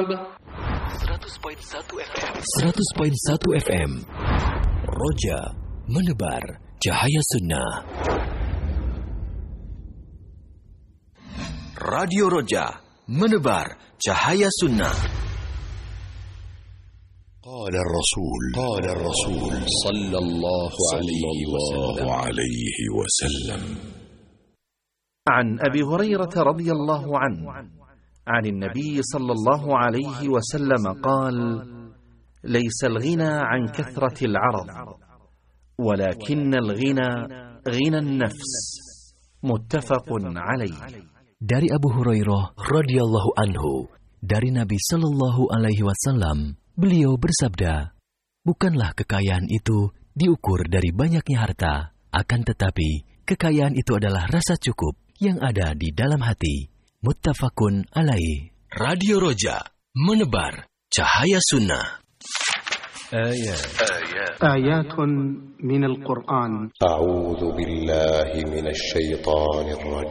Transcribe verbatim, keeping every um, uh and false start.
seratus koma satu F M Roja menebar cahaya sunnah. Radio Roja menebar cahaya sunnah. قال الرسول قال الرسول صلى الله عليه وسلم. عن أبي هريرة رضي الله عنه عن النبي صلى الله عليه وسلم قال: ليس الغنى عن كثرة العرض ولكن الغنى غنى النفس. متفق عليه. Dari Abu Hurairah radhiyallahu anhu, dari Nabi sallallahu alaihi wasallam, beliau bersabda, bukanlah kekayaan itu diukur dari banyaknya harta, akan tetapi kekayaan itu adalah rasa cukup yang ada di dalam hati. Muttafaqun alaih. Radio Roja menebar cahaya sunnah. آيات آيات من القرآن. أعوذ بالله من الشيطان الرجيم.